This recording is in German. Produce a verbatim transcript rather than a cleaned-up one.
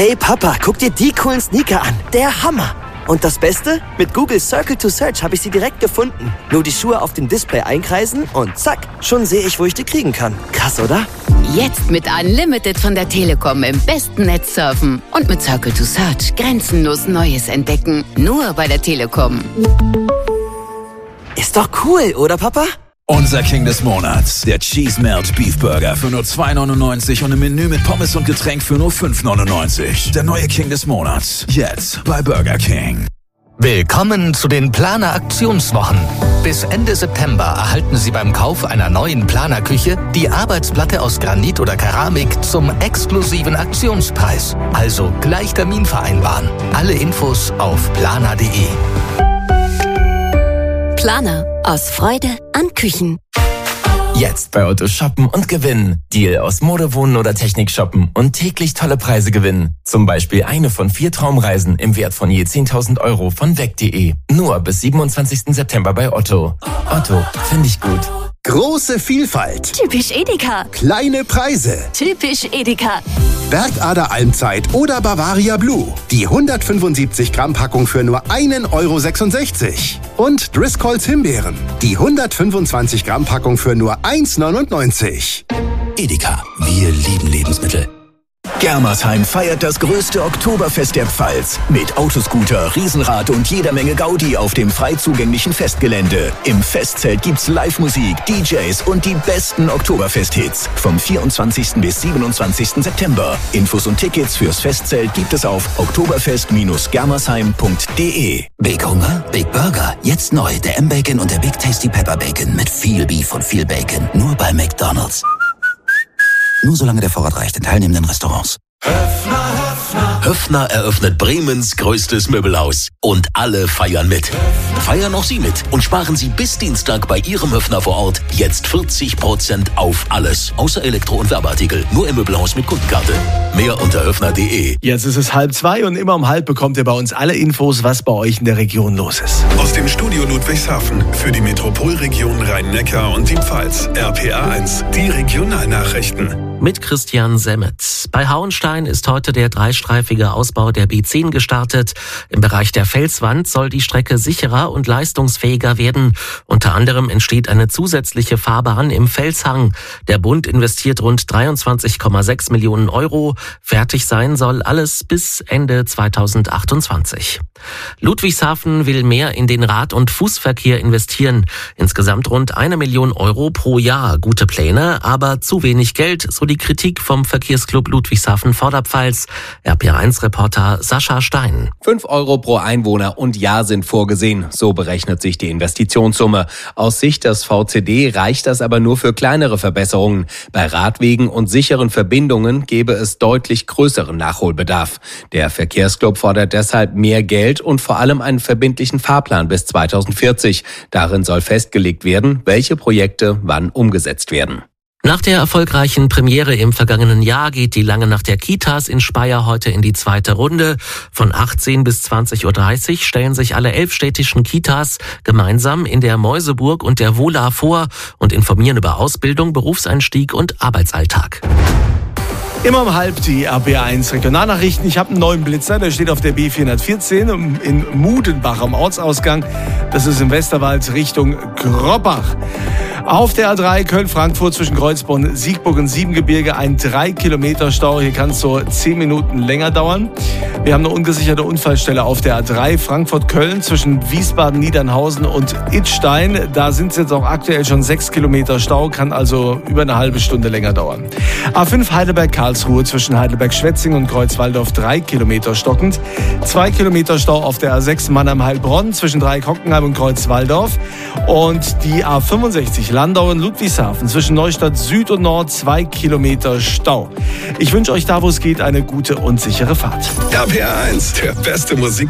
Hey Papa, guck dir die coolen Sneaker an. Der Hammer. Und das Beste? Mit Google Circle to Search habe ich sie direkt gefunden. Nur die Schuhe auf dem Display einkreisen und zack, schon sehe ich, wo ich die kriegen kann. Krass, oder? Jetzt mit Unlimited von der Telekom im besten Netz surfen. Und mit Circle to Search grenzenlos Neues entdecken. Nur bei der Telekom. Ist doch cool, oder Papa? Unser King des Monats, der Cheese Melt Beef Burger für nur zwei neunundneunzig und ein Menü mit Pommes und Getränk für nur fünf neunundneunzig. Der neue King des Monats, jetzt bei Burger King. Willkommen zu den Planer Aktionswochen. Bis Ende September erhalten Sie beim Kauf einer neuen Planer-Küche die Arbeitsplatte aus Granit oder Keramik zum exklusiven Aktionspreis. Also gleich Termin vereinbaren. Alle Infos auf planer punkt de. Planer. Aus Freude an Küchen. Jetzt bei Otto shoppen und gewinnen. Deal aus Mode, Wohnen oder Technik shoppen und täglich tolle Preise gewinnen. Zum Beispiel eine von vier Traumreisen im Wert von je zehntausend Euro von weg punkt de. Nur bis siebenundzwanzigsten September bei Otto. Otto, finde ich gut. Große Vielfalt. Typisch Edeka. Kleine Preise. Typisch Edeka. Bergader Almzeit oder Bavaria Blue. Die hundertfünfundsiebzig Gramm Packung für nur einen Euro sechsundsechzig. Und Driscolls Himbeeren. Die hundertfünfundzwanzig Gramm Packung für nur eins neunundneunzig. Edeka, wir lieben Lebensmittel. Germersheim feiert das größte Oktoberfest der Pfalz. Mit Autoscooter, Riesenrad und jeder Menge Gaudi auf dem frei zugänglichen Festgelände. Im Festzelt gibt's Live-Musik, D Js und die besten Oktoberfest-Hits. Vom vierundzwanzigsten bis siebenundzwanzigsten September. Infos und Tickets fürs Festzelt gibt es auf oktoberfest germersheim punkt de. Big Hunger? Big Burger. Jetzt neu der M-Bacon und der Big Tasty Pepper Bacon mit viel Beef und viel Bacon. Nur bei McDonald's. Nur solange der Vorrat reicht in teilnehmenden Restaurants. Höffner, Höffner. Höffner eröffnet Bremens größtes Möbelhaus. Und alle feiern mit. Feiern auch Sie mit und sparen Sie bis Dienstag bei Ihrem Höffner vor Ort jetzt vierzig Prozent auf alles. Außer Elektro- und Werbeartikel. Nur im Möbelhaus mit Kundenkarte. Mehr unter höffner punkt de. Jetzt ist es halb zwei und immer um halb bekommt ihr bei uns alle Infos, was bei euch in der Region los ist. Aus dem Studio Ludwigshafen für die Metropolregion Rhein-Neckar und die Pfalz. R P A eins, die Regionalnachrichten. Mit Christian Semmet. Bei Hauenstein ist heute der dreistreifige Ausbau der B zehn gestartet. Im Bereich der Felswand soll die Strecke sicherer und leistungsfähiger werden. Unter anderem entsteht eine zusätzliche Fahrbahn im Felshang. Der Bund investiert rund dreiundzwanzig Komma sechs Millionen Euro. Fertig sein soll alles bis Ende zweitausendachtundzwanzig. Ludwigshafen will mehr in den Rad- und Fußverkehr investieren. Insgesamt rund eine Million Euro pro Jahr. Gute Pläne, aber zu wenig Geld, so die Kritik vom Verkehrsclub Ludwigshafen-Vorderpfalz. R P A eins Reporter Sascha Stein. Fünf Euro pro Einwohner und Jahr sind vorgesehen. So berechnet sich die Investitionssumme. Aus Sicht des V C D reicht das aber nur für kleinere Verbesserungen. Bei Radwegen und sicheren Verbindungen gäbe es deutlich größeren Nachholbedarf. Der Verkehrsclub fordert deshalb mehr Geld und vor allem einen verbindlichen Fahrplan bis zweitausendvierzig. Darin soll festgelegt werden, welche Projekte wann umgesetzt werden. Nach der erfolgreichen Premiere im vergangenen Jahr geht die Lange Nacht der Kitas in Speyer heute in die zweite Runde. Von achtzehn bis zwanzig Uhr dreißig stellen sich alle elf städtischen Kitas gemeinsam in der Mäuseburg und der Wohla vor und informieren über Ausbildung, Berufseinstieg und Arbeitsalltag. Immer um halb die R P A eins Regionalnachrichten. Ich habe einen neuen Blitzer, der steht auf der B vierhundertvierzehn in Mudenbach am Ortsausgang. Das ist im Westerwald Richtung Grobbach. Auf der A drei Köln-Frankfurt zwischen Kreuzborn, Siegburg und Siebengebirge ein drei Kilometer Stau. Hier kann es so zehn Minuten länger dauern. Wir haben eine ungesicherte Unfallstelle auf der A drei Frankfurt-Köln zwischen Wiesbaden, Niedernhausen und Idstein. Da sind es jetzt auch aktuell schon sechs Kilometer Stau, kann also über eine halbe Stunde länger dauern. A fünf Heidelberg-Karlsruhe zwischen Heidelberg-Schwetzing und Kreuzwaldorf drei Kilometer stockend. zwei Kilometer Stau auf der A sechs Mannheim-Heilbronn zwischen Dreieck-Hockenheim und Kreuzwaldorf. Und die A fünfundsechzig Landau und Ludwigshafen zwischen Neustadt Süd und Nord zwei Kilometer Stau. Ich wünsche euch da, wo es geht, eine gute und sichere Fahrt. R P A eins, der beste Musik.